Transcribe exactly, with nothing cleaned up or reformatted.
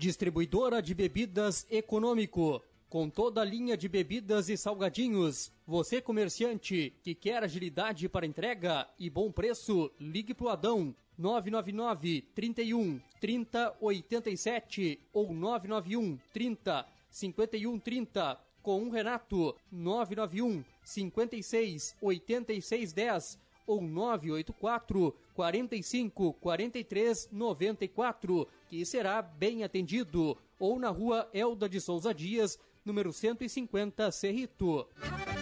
Distribuidora de bebidas Econômico, com toda a linha de bebidas e salgadinhos. Você, comerciante que quer agilidade para entrega e bom preço, ligue pro Adão nove nove nove, trinta e um, trinta, oitenta e sete ou nove nove um, trinta, cinquenta e um, trinta. Com o Renato nove nove um, cinquenta e seis, oitenta e seis, dez ou nove oito quatro, quarenta e cinco, quarenta e três, noventa e quatro, que será bem atendido, ou na rua Elda de Souza Dias, número cento e cinquenta, Cerrito.